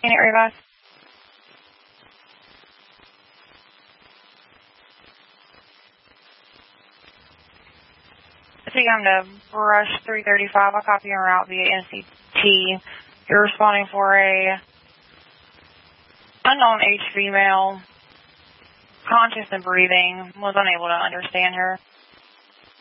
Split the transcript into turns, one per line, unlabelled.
Unit revive. So you come to Brush 335. I'll copy your route via NCT. You're responding for a unknown age female, conscious and breathing, was unable to understand her.